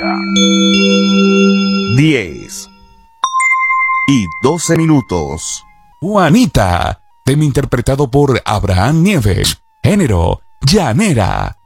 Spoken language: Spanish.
10:12. Juanita, tema interpretado por Abraham Nieves. Género, llanera.